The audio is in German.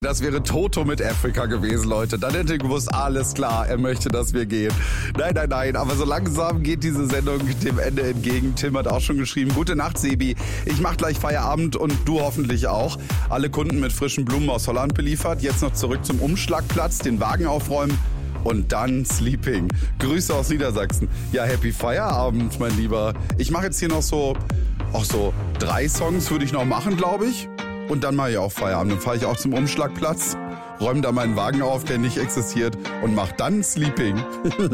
Das wäre Toto mit Afrika gewesen, Leute. Dann hätte ich gewusst, alles klar, er möchte, dass wir gehen. Nein, aber so langsam geht diese Sendung dem Ende entgegen. Tim hat auch schon geschrieben, gute Nacht, Sebi. Ich mach gleich Feierabend und du hoffentlich auch. Alle Kunden mit frischen Blumen aus Holland beliefert. Jetzt noch zurück zum Umschlagplatz, den Wagen aufräumen und dann Sleeping. Grüße aus Niedersachsen. Ja, happy Feierabend, mein Lieber. Ich mache jetzt hier noch so 3 Songs würde ich noch machen, glaube ich. Und dann mache ich auch Feierabend. Dann fahre ich auch zum Umschlagplatz, räume da meinen Wagen auf, der nicht existiert und mache dann Sleeping.